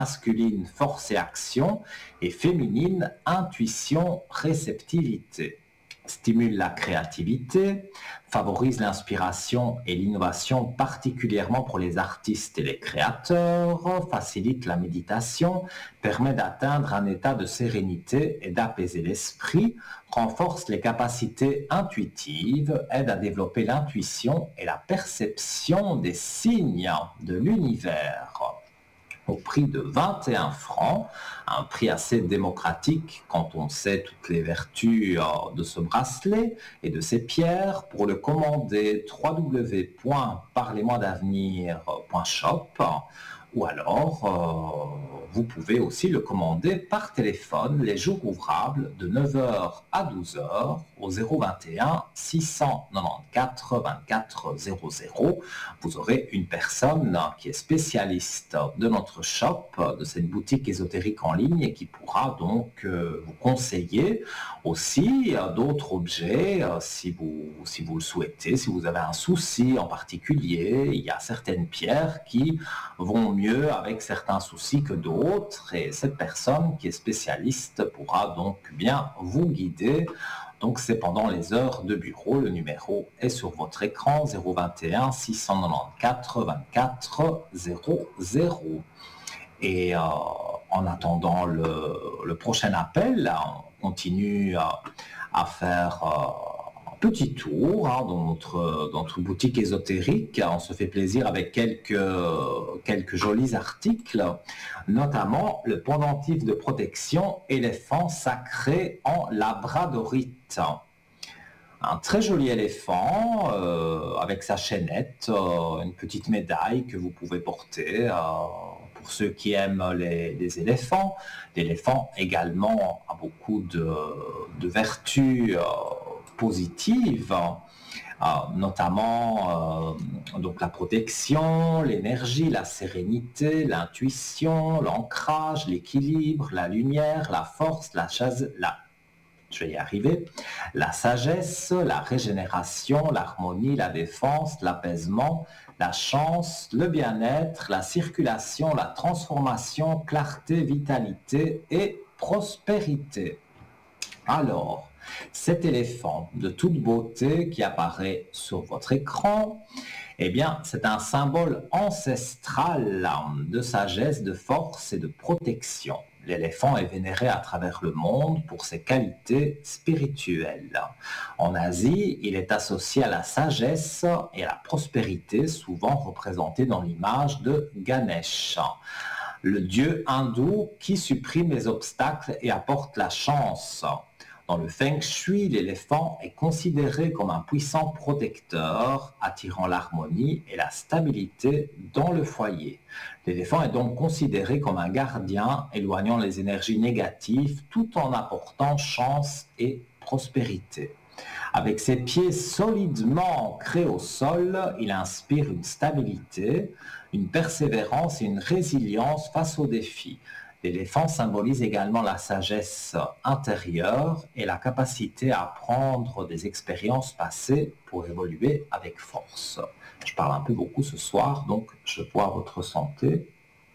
masculine, force et action, et féminine, intuition, réceptivité. Stimule la créativité, favorise l'inspiration et l'innovation, particulièrement pour les artistes et les créateurs, facilite la méditation, permet d'atteindre un état de sérénité et d'apaiser l'esprit, renforce les capacités intuitives, aide à développer l'intuition et la perception des signes de l'univers. Au prix de 21 francs, un prix assez démocratique quand on sait toutes les vertus de ce bracelet et de ces pierres. Pour le commander, www.parlez-moi-d'avenir.shop ou alors vous pouvez aussi le commander par téléphone les jours ouvrables de 9h à 12h au 021 694 24 00. Vous aurez une personne qui est spécialiste de notre shop, de cette boutique ésotérique en ligne et qui pourra donc vous conseiller aussi d'autres objets si vous le souhaitez, si vous avez un souci en particulier. Il y a certaines pierres qui vont mieux avec certains soucis que d'autres et cette personne qui est spécialiste pourra donc bien vous guider. Donc c'est pendant les heures de bureau, le numéro est sur votre écran 021 694 24 00. Et en attendant le prochain appel, on continue à faire un petit tour dans notre boutique ésotérique. On se fait plaisir avec quelques jolis articles, notamment le pendentif de protection éléphant sacré en labradorite. Un très joli éléphant avec sa chaînette, une petite médaille que vous pouvez porter pour ceux qui aiment les éléphants. L'éléphant également a beaucoup de vertus positives, notamment donc la protection, l'énergie, la sérénité, l'intuition, l'ancrage, l'équilibre, la lumière, la force, je vais y arriver, la sagesse, la régénération, l'harmonie, la défense, l'apaisement, la chance, le bien-être, la circulation, la transformation, clarté, vitalité et prospérité. Alors, cet éléphant de toute beauté qui apparaît sur votre écran, eh bien, c'est un symbole ancestral de sagesse, de force et de protection. L'éléphant est vénéré à travers le monde pour ses qualités spirituelles. En Asie, il est associé à la sagesse et à la prospérité, souvent représenté dans l'image de Ganesh, le dieu hindou qui supprime les obstacles et apporte la chance. Dans le Feng Shui, l'éléphant est considéré comme un puissant protecteur, attirant l'harmonie et la stabilité dans le foyer. L'éléphant est donc considéré comme un gardien, éloignant les énergies négatives tout en apportant chance et prospérité. Avec ses pieds solidement ancrés au sol, il inspire une stabilité, une persévérance et une résilience face aux défis. L'éléphant symbolise également la sagesse intérieure et la capacité à apprendre des expériences passées pour évoluer avec force. Je parle un peu beaucoup ce soir, donc je vois votre santé.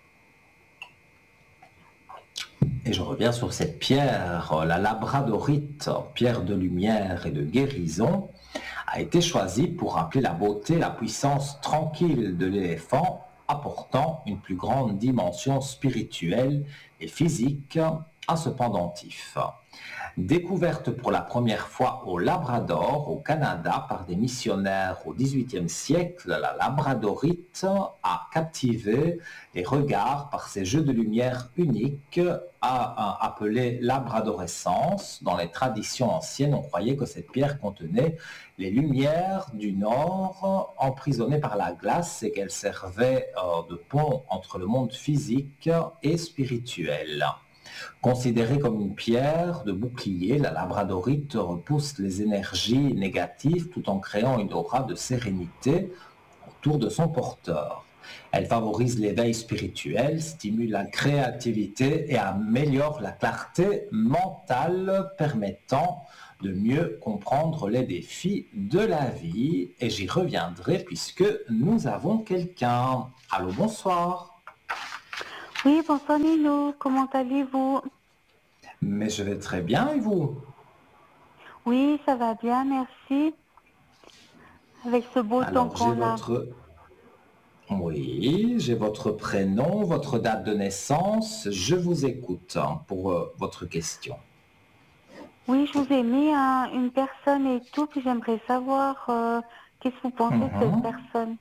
Et je reviens sur cette pierre, la labradorite, pierre de lumière et de guérison, a été choisie pour rappeler la beauté, la puissance tranquille de l'éléphant, apportant une plus grande dimension spirituelle et physique à ce pendentif. Découverte pour la première fois au Labrador, au Canada, par des missionnaires au XVIIIe siècle, la labradorite a captivé les regards par ses jeux de lumière uniques, appelés labradorescence. Dans les traditions anciennes, on croyait que cette pierre contenait les lumières du Nord emprisonnées par la glace et qu'elle servait de pont entre le monde physique et spirituel. Considérée comme une pierre de bouclier, la labradorite repousse les énergies négatives tout en créant une aura de sérénité autour de son porteur. Elle favorise l'éveil spirituel, stimule la créativité et améliore la clarté mentale, permettant de mieux comprendre les défis de la vie. Et j'y reviendrai puisque nous avons quelqu'un. Allô, bonsoir. Oui, bonsoir Nino, comment allez-vous? Mais je vais très bien et vous? Oui, ça va bien, merci. Avec ce beau temps Alors, j'ai qu'on a. votre... Oui, j'ai votre prénom, votre date de naissance. Je vous écoute pour votre question. Oui, je vous ai mis une personne et tout, puis j'aimerais savoir qu'est-ce que vous pensez de cette Mhm. personne.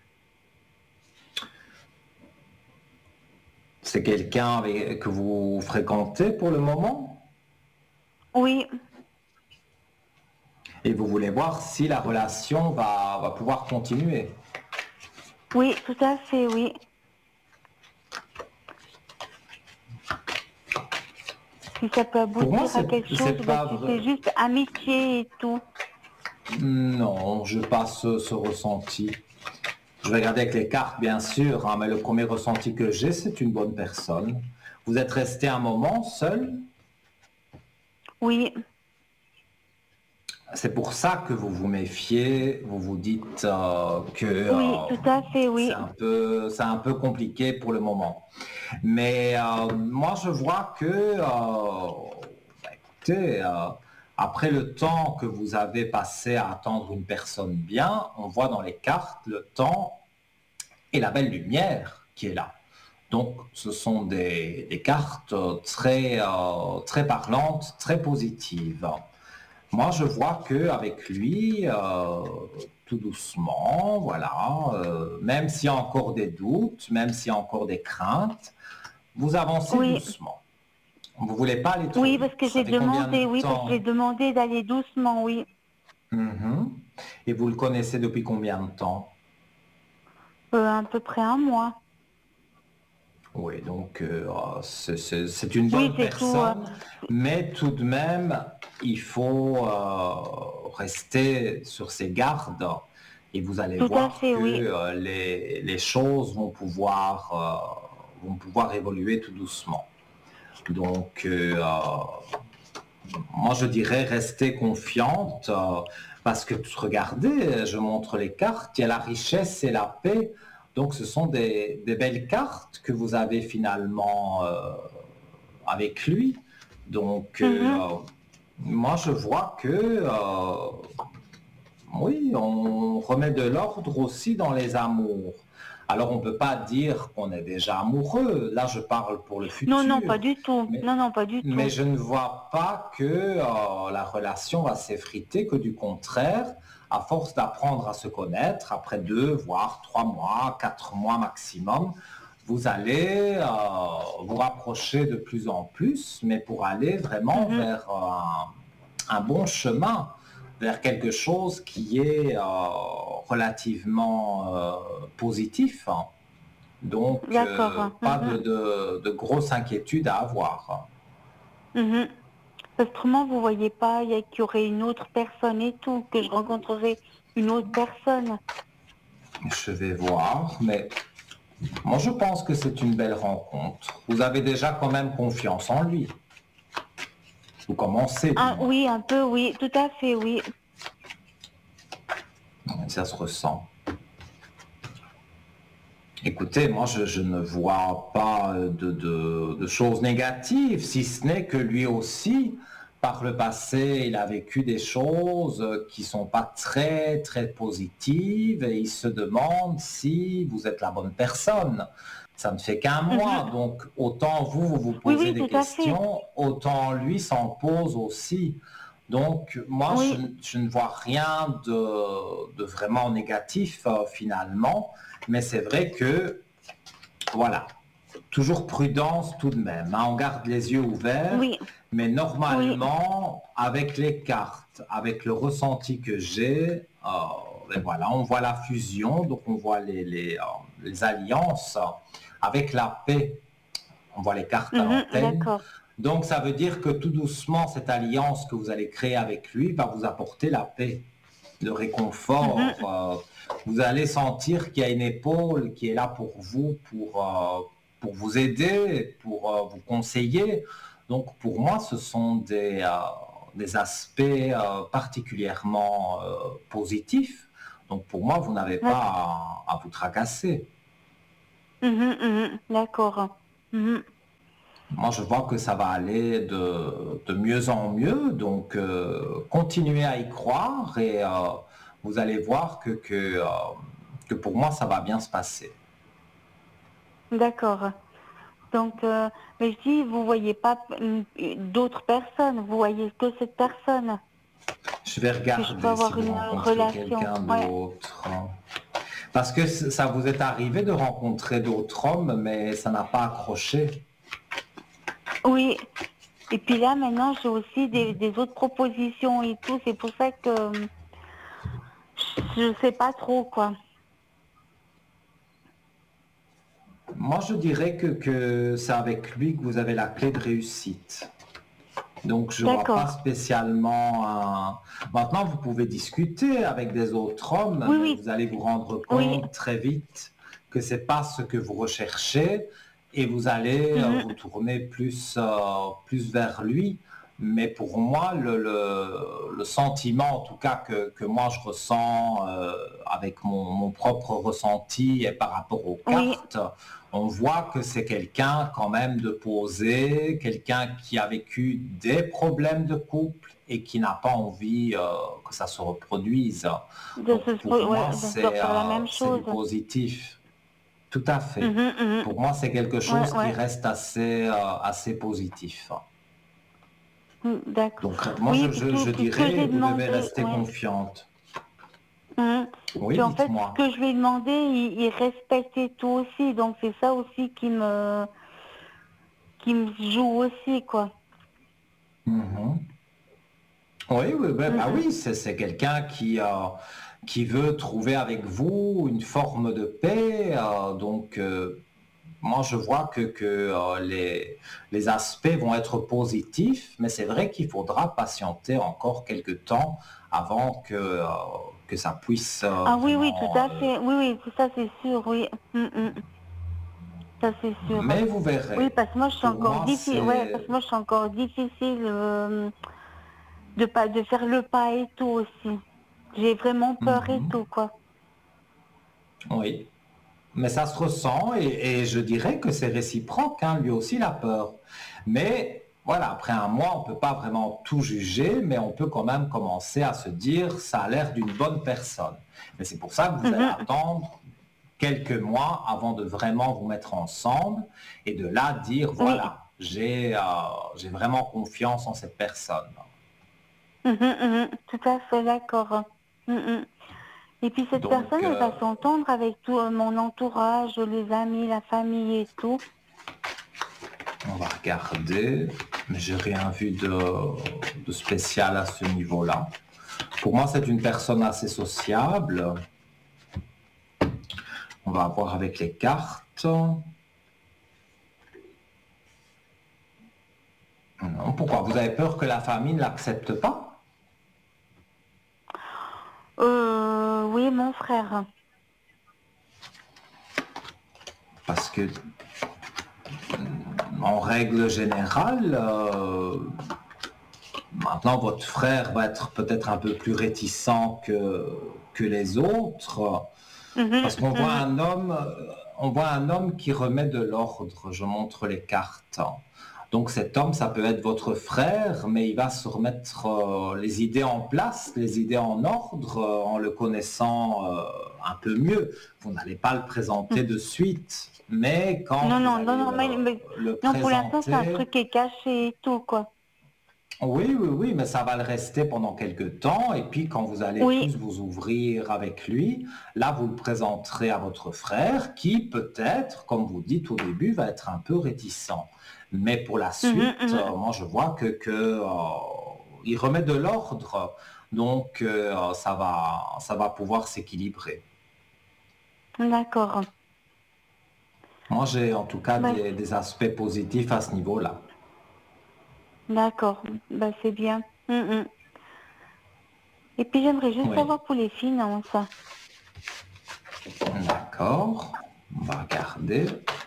C'est quelqu'un que vous fréquentez pour le moment Oui, et vous voulez voir si la relation va pouvoir continuer. oui, tout à fait, oui. Si ça peut Pour moi, aboutir à quelque chose, c'est ben, pas si vrai. c'est juste amitié et tout. Non, je passe ce ressenti. Je vais regarder avec les cartes, bien sûr, mais le premier ressenti que j'ai, c'est une bonne personne. Vous êtes resté un moment seul. Oui, C'est pour ça que vous vous méfiez. Vous vous dites que oui, tout à fait, oui. c'est un peu compliqué pour le moment. Mais moi, je vois que, écoutez, après le temps que vous avez passé à attendre une personne bien, on voit dans les cartes le temps et la belle lumière qui est là. Donc, ce sont des cartes très parlantes, très positives. Moi, je vois que avec lui, tout doucement, voilà, même s'il y a encore des doutes, même s'il y a encore des craintes, vous avancez Oui, doucement. Vous voulez pas aller trop oui, parce que vite. Ça fait combien de j'ai temps? demandé d'aller doucement, oui. Mhm. Et vous le connaissez depuis combien de temps? À peu près un mois. Oui, donc c'est une Oui, bonne c'est tout. personne, mais tout de même, il faut rester sur ses gardes et vous allez Tout à voir fait, que oui. les choses vont pouvoir évoluer tout doucement. Donc, moi, je dirais rester confiante parce que regardez, je montre les cartes, il y a la richesse et la paix. Donc, ce sont des belles cartes que vous avez finalement avec lui. Donc, Mhm. moi, je vois que, oui, on remet de l'ordre aussi dans les amours. Alors, on ne peut pas dire qu'on est déjà amoureux. Là, je parle pour le Non, non, pas futur. du tout. Mais Non, non, pas du mais tout. je ne vois pas que la relation va s'effriter, que du contraire, à force d'apprendre à se connaître, après 2 voire 3 mois, 4 mois maximum, vous allez vous rapprocher de plus en plus, mais pour aller vraiment Mhm. vers un bon chemin, vers quelque chose qui est relativement positif. Donc, D'accord. pas Mhm. de grosses inquiétudes à avoir. Mhm. Parce que autrement, vous voyez pas, qu'il y aurait une autre personne et tout, que je rencontrerai une autre personne. Je vais voir, mais moi je pense que c'est une belle rencontre. Vous avez déjà quand même confiance en lui. Vous commencez du Ah, moins. oui, un peu, oui, tout à fait, oui. Ça se ressent. Écoutez, moi je ne vois pas de choses négatives, si ce n'est que lui aussi, par le passé, il a vécu des choses qui sont pas très positives et il se demande si vous êtes la bonne personne. Ça ne fait qu'un mois, Mhm. donc autant vous Oui, posez oui, des tout à fait. questions, autant lui s'en pose aussi. Donc moi Oui. je ne vois rien de vraiment négatif finalement. Mais c'est vrai que, voilà, toujours prudence tout de même, hein. On garde les yeux ouverts, Oui. mais Oui. normalement, avec les cartes, avec le ressenti que j'ai, ben voilà, on voit la fusion, donc on voit les alliances avec la paix. On voit les cartes à Mhm. l'antenne. D'accord. Donc ça veut dire que tout doucement, cette alliance que vous allez créer avec lui va vous apporter la paix, le réconfort. Mhm. Vous allez sentir qu'il y a une épaule qui est là pour vous, pour vous aider, pour vous conseiller. Donc pour moi, ce sont des aspects particulièrement positifs. Donc pour moi, vous n'avez pas D'ac- à vous tracasser. Mhm. Mhm. D'accord. Mhm. Moi, je vois que ça va aller de mieux en mieux, donc continuez à y croire et vous allez voir que pour moi, ça va bien se passer. D'accord. Donc, mais je dis, vous voyez pas d'autres personnes, vous voyez que cette personne. Je vais Si je peux regarder si avoir vous une rencontrez relation. quelqu'un Ouais. d'autre. Parce que ça vous est arrivé de rencontrer d'autres hommes, mais ça n'a pas accroché. Oui. Et puis là, maintenant, j'ai aussi des autres propositions et tout. C'est pour ça que je sais pas trop, quoi. Moi, je dirais que c'est avec lui que vous avez la clé de réussite. Donc, je ne vois pas D'accord. spécialement un... Maintenant, vous pouvez discuter avec des autres hommes, Oui, mais oui, vous allez vous rendre oui. compte très vite que c'est pas ce que vous recherchez et vous allez Mhm. vous tourner plus vers lui. Mais pour moi, le sentiment, en tout cas, que moi je ressens avec mon propre ressenti et par rapport aux Oui, cartes, on voit que c'est quelqu'un quand même de posé, quelqu'un qui a vécu des problèmes de couple et qui n'a pas envie que ça se reproduise. Donc pour ouais, moi, de refaire la même c'est du chose. positif. Tout à fait. Mhm, mhm. Pour moi, c'est quelque Ouais, chose qui ouais. reste assez positif. D'accord. Donc moi, Oui, puis je tout ce que dirais, j'ai vous devez demandé, rester ouais. confiante. Mhm. Oui, Puis en fait, ce dites-moi. que je lui ai demandé, il respectait tout aussi. Donc c'est ça aussi qui me joue aussi, quoi. Mhm. Oui, oui, bah Mhm. oui, c'est quelqu'un qui veut trouver avec vous une forme de paix. Donc, moi, je vois que les aspects vont être positifs, mais c'est vrai qu'il faudra patienter encore quelques temps avant que ça puisse Ah oui, oui, tout vraiment... à fait. Oui, oui, ça c'est sûr, oui. Mhm. Ça c'est sûr. mais vous Oui, verrez. parce que moi je suis Pour encore moi, difficile. Ouais, parce c'est... que moi je suis encore difficile de faire le pas et tout aussi. J'ai vraiment peur et Mhm. tout, quoi. Oui. Mais ça se ressent et je dirais que c'est réciproque, hein, lui aussi il a peur. Mais voilà, après un mois, on ne peut pas vraiment tout juger, mais on peut quand même commencer à se dire, ça a l'air d'une bonne personne. Mais c'est pour ça que vous allez Mhm. attendre quelques mois avant de vraiment vous mettre ensemble et de là dire, Oui. voilà, j'ai vraiment confiance en cette personne. Mhm, mhm. Tout à fait d'accord. Mhm. Et puis cette Donc, personne, elle va s'entendre avec tout mon entourage, les amis, la famille et tout. on va regarder, mais j'ai rien vu de spécial à ce niveau-là. Pour moi, c'est une personne assez sociable. On va voir avec les cartes. Non, pourquoi? Vous avez peur que la famille ne l'accepte pas? Oui, mon frère. Parce que, en règle générale, maintenant votre frère va être peut-être un peu plus réticent que les autres. Mhm, Parce qu'on voit mhm. on voit un homme qui remet de l'ordre. Je montre les cartes. Donc cet homme, ça peut être votre frère, mais il va se remettre les idées en place, les idées en ordre, en le connaissant un peu mieux. Vous n'allez pas le présenter de suite, mais quand Non, vous non, non, allez non, le non, pour l'instant, c'est un présenter, truc qui est caché et tout, quoi. oui, oui, oui, mais ça va le rester pendant quelques temps. Et puis, quand vous allez Oui. plus vous ouvrir avec lui, là, vous le présenterez à votre frère qui, peut-être, comme vous dites au début, va être un peu réticent. Mais pour la Mhm, suite, mhm. moi, je vois il remet de l'ordre. Donc, ça va pouvoir s'équilibrer. D'accord. Moi, j'ai en tout cas Bah, des aspects positifs à ce niveau-là. d'accord. Bah, c'est bien. Mhm. Et puis, j'aimerais juste Oui, savoir pour les finances. d'accord. On va regarder.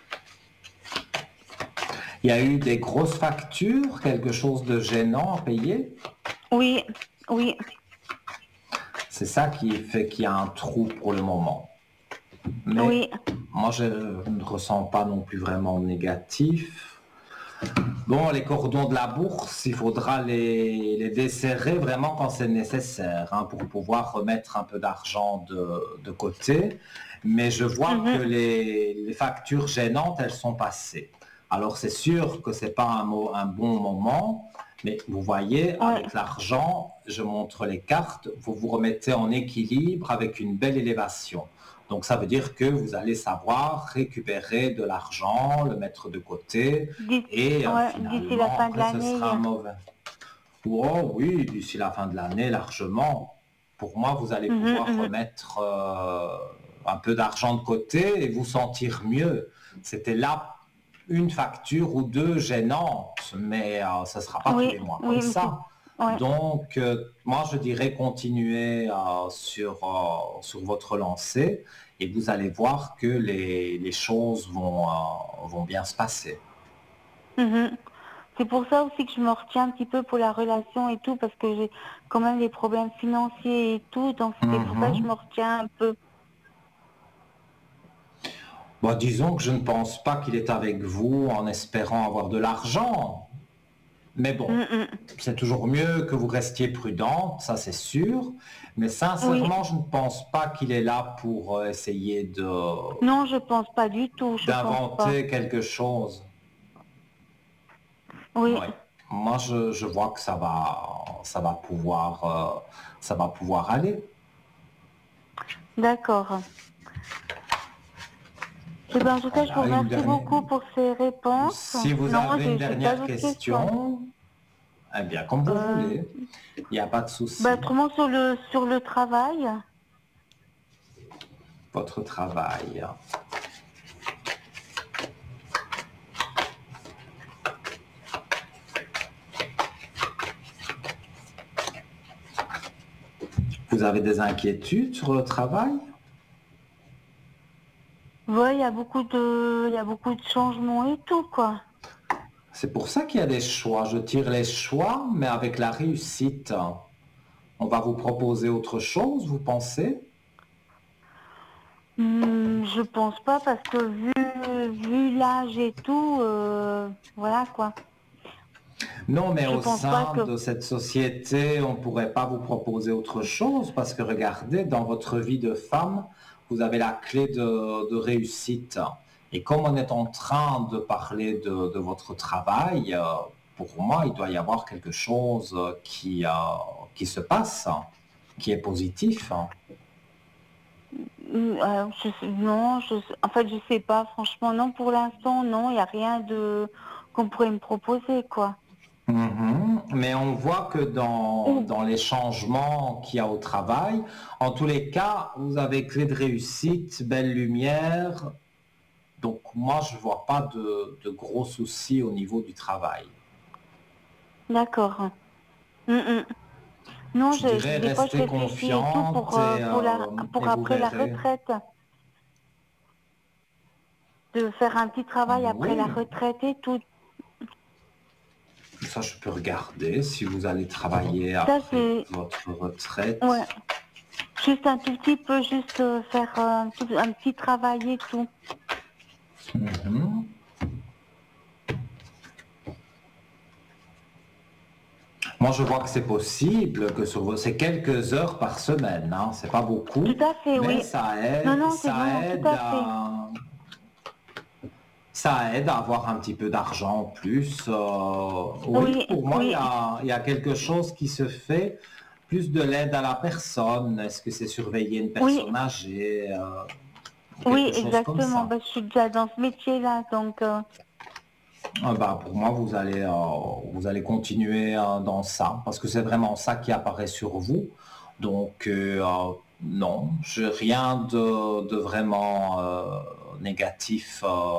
Il y a eu des grosses factures, quelque chose de gênant à payer. Oui, oui. C'est ça qui fait qu'il y a un trou pour le moment. Mais Oui. Moi, je ne ressens pas non plus vraiment de négatif. Bon, les cordons de la bourse, il faudra les desserrer vraiment quand c'est nécessaire, hein, pour pouvoir remettre un peu d'argent de côté. Mais je vois que Mhm. les factures gênantes, elles sont passées. Alors c'est sûr que c'est pas un bon moment, mais vous voyez, Ouais, avec l'argent, je montre les cartes, vous vous remettez en équilibre avec une belle élévation. Donc ça veut dire que vous allez savoir récupérer de l'argent, le mettre de côté, D'ici et ouais, d'ici la finalement, fin de après, ce l'année. sera un mauvais. Oh oui, d'ici la fin de l'année, largement. Pour moi, vous allez Mhm, pouvoir mhm. remettre un peu d'argent de côté et vous sentir mieux. C'était là une facture ou deux gênantes, mais ce ne sera pas tous Oui, les mois comme oui, mais c'est... ça. Ouais. Donc, moi, je dirais continuer sur votre lancée et vous allez voir que les choses vont bien se passer. Mhm. C'est pour ça aussi que je me retiens un petit peu pour la relation et tout, parce que j'ai quand même des problèmes financiers et tout, donc c'était pour ça que je Mhm. me retiens un peu. Bon, disons que je ne pense pas qu'il est avec vous en espérant avoir de l'argent. Mais bon, Mhm. c'est toujours mieux que vous restiez prudente, ça c'est sûr. Mais Oui, sincèrement, je ne pense pas qu'il est là pour essayer non, je pense pas du tout, je pense pas. d'inventer quelque chose. Oui, Oui. Moi, je vois que ça va pouvoir aller. d'accord. Eh ben, en tout cas, je vous Voilà, une remercie dernière. beaucoup pour ces réponses. Si vous Non, avez une j'ai pas dernière d'autres questions. question, eh bien, comme vous Euh, voulez, il n'y a pas de bah, souci. autrement, sur le travail. Votre travail. Vous avez des inquiétudes sur le travail? Ouais, il y a beaucoup de changements et tout, quoi. C'est pour ça qu'il y a des choix. Je tire les choix, mais avec la réussite. On va vous proposer autre chose, vous pensez? Je pense pas parce que vu l'âge et tout, voilà quoi. Non, mais Je au pense pas sein que de cette société, on ne pourrait pas vous proposer autre chose parce que regardez, dans votre vie de femme, vous avez la clé de réussite. Et comme on est en train de parler de votre travail, pour moi, il doit y avoir quelque chose qui se passe, qui est positif. non, en fait je sais pas. Franchement, non pour l'instant, non, il y a rien de qu'on pourrait me proposer quoi. Mhm. Mais on voit que Ou dans les changements qu'il y a au travail, en tous les cas, vous avez clé de réussite, belle lumière. Donc moi, je ne vois pas de gros soucis au niveau du travail. d'accord. Mm, mm. Non, Je dirais des fois je restez réfléchis et tout confiante et pour vous après la verrez. retraite, de faire un petit travail après la Oui, retraite et tout. ça je peux regarder si vous allez travailler Ça après c'est votre retraite. ouais. Juste un tout petit peu, juste faire un petit travail et tout. Mhm. Moi, je vois que c'est possible, que c'est quelques heures par semaine, hein, c'est pas Tout beaucoup, à fait, mais oui. Non, non, c'est ça non, tout aide à fait. ça aide à avoir un petit peu d'argent en plus. Oui, Oui, pour moi, oui, il y a quelque chose qui se fait, plus de l'aide à la personne. Est-ce que c'est surveiller une oui, personne âgée ou oui, quelque chose comme exactement. ça? Ben, je suis déjà dans ce métier-là, donc Bah, pour moi, vous allez continuer dans ça, parce que c'est vraiment ça qui apparaît sur vous. Donc, non, rien de vraiment négatif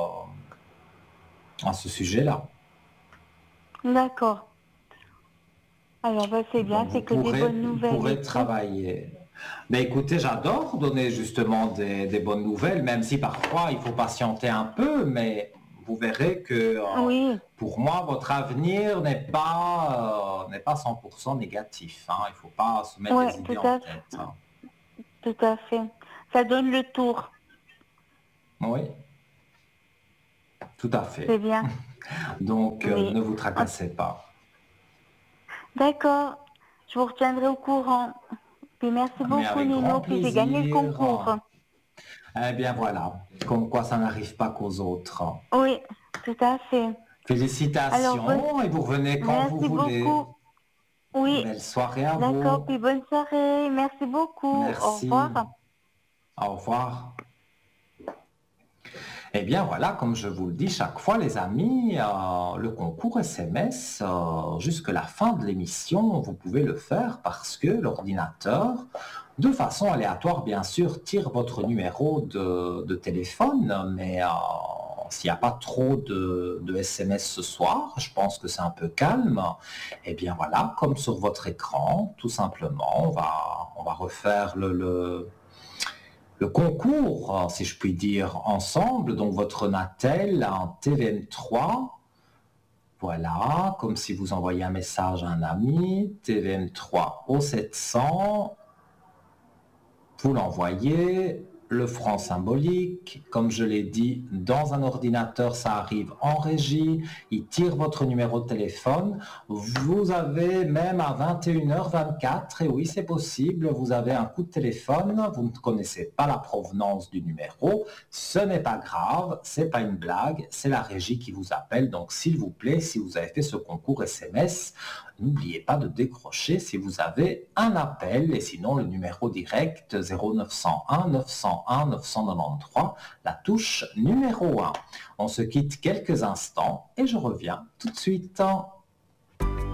à ce sujet-là. d'accord. Alors, ben, c'est bien, Donc, c'est que des bonnes vous nouvelles et pourrez tout. travailler. Mais écoutez, j'adore donner justement des bonnes nouvelles, même si parfois il faut patienter un peu, mais vous verrez que Oui, pour moi, votre avenir n'est pas 100% négatif, hein. Il ne faut pas se mettre ouais, des idées en tête, hein. tout à fait. Ça donne le tour. Oui, tout à C'est fait. bien. Donc, Oui. ne vous Ah, tracassez pas. d'accord. Je vous retiendrai au courant. Puis merci Mais beaucoup, avec grand Nino. Puis j'ai gagné le plaisir. concours. Eh bien voilà, comme quoi ça n'arrive pas qu'aux autres. Oui, tout à fait. Alors, Félicitations et vous revenez quand vous merci voulez. beaucoup. Oui, Belle soirée à d'accord. vous. Puis bonne soirée. Merci beaucoup. Au Merci. revoir. Au revoir. Eh bien voilà, comme je vous le dis chaque fois les amis, le concours SMS, jusque la fin de l'émission, vous pouvez le faire parce que l'ordinateur, de façon aléatoire bien sûr, tire votre numéro de téléphone, mais s'il n'y a pas trop de SMS ce soir, je pense que c'est un peu calme, eh bien voilà, comme sur votre écran, tout simplement, on va refaire le concours, si je puis dire, ensemble. Donc votre Natel en TVM3, voilà, comme si vous envoyez un message à un ami, TVM3 au 700, vous l'envoyez, le franc symbolique, comme je l'ai dit, dans un ordinateur, ça arrive en régie, il tire votre numéro de téléphone, vous avez même à 21h24, et oui c'est possible, vous avez un coup de téléphone, vous ne connaissez pas la provenance du numéro, ce n'est pas grave, c'est pas une blague, c'est la régie qui vous appelle, donc s'il vous plaît, si vous avez fait ce concours SMS, n'oubliez pas de décrocher si vous avez un appel et sinon le numéro direct 0901 901 993, la touche numéro 1. On se quitte quelques instants et je reviens tout de suite.